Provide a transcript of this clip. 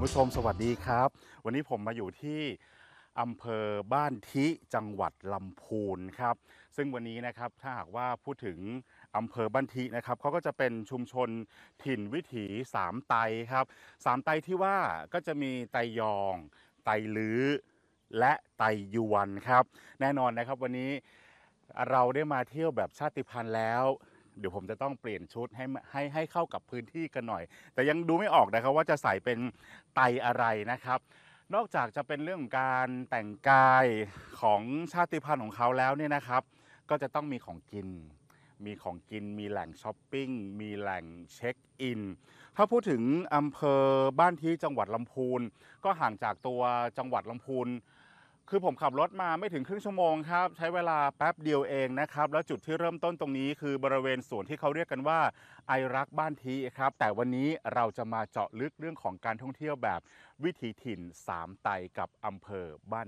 ผู้ชมสวัสดีครับวันนี้ผมมาอยู่ที่อำเภอบ้านทิจังหวัดลำพูนครับซึ่งวันนี้นะครับถ้าหากว่าพูดถึงอำเภอบ้านทินะครับเขาก็จะเป็นชุมชนถิ่นวิถีสามไตครับสามไตที่ว่าก็จะมีไตยองไตลื้อและไตยวนครับแน่นอนนะครับวันนี้เราได้มาเที่ยวแบบชาติพันธุ์แล้วเดี๋ยวผมจะต้องเปลี่ยนชุดให้เข้ากับพื้นที่กันหน่อย แต่ยังดูไม่ออกนะครับว่าจะใส่เป็นไตอะไรนะครับนอกจากจะเป็นเรื่องของการแต่งกายของชาติพันธุ์ของเขาแล้วเนี่ยนะครับก็จะต้องมีของกินมีแหล่งช้อปปิ้งมีแหล่งเช็คอินถ้าพูดถึงอำเภอบ้านที่จังหวัดลำพูนก็ห่างจากตัวจังหวัดลำพูนคือผมขับรถมาไม่ถึงครึ่งชั่วโมงครับใช้เวลาแป๊บเดียวเองนะครับแล้วจุดที่เริ่มต้นตรงนี้คือบริเวณสวนที่เขาเรียกกันว่า ไอรักบ้านทีครับแต่วันนี้เราจะมาเจาะลึกเรื่องของการท่องเที่ยวแบบวิถีถิ่นสามไตกับอำเภอบ้าน